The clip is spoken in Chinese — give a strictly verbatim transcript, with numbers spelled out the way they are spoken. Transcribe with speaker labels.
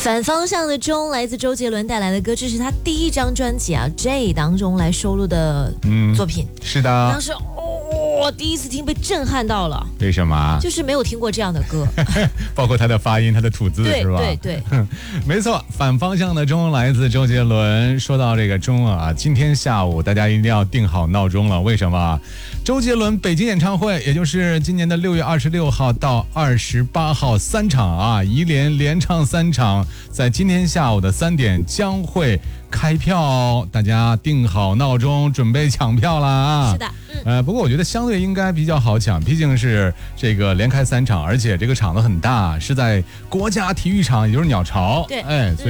Speaker 1: 反方向的钟来自周杰伦带来的歌，这是他第一张专辑啊 J 当中来收录的作品。
Speaker 2: 嗯、是的，
Speaker 1: 当时哦，第一次听被震撼到了。
Speaker 2: 为什么？
Speaker 1: 就是没有听过这样的歌，
Speaker 2: 包括他的发音、他的吐字，
Speaker 1: 对
Speaker 2: 是吧？
Speaker 1: 对对，
Speaker 2: 没错。反方向的钟来自周杰伦。说到这个钟啊，今天下午大家一定要定好闹钟了。为什么？周杰伦北京演唱会，也就是今年的六月二十六号到二十八号三场啊，一连连唱三场，在今天下午的三点将会开票，大家定好闹钟，准备抢票啦啊！
Speaker 1: 是的，嗯，
Speaker 2: 呃，不过我觉得相对应该比较好抢，毕竟是这个连开三场，而且这个场子很大，是在国家体育场，也就是鸟巢，
Speaker 1: 对，
Speaker 2: 哎，所以。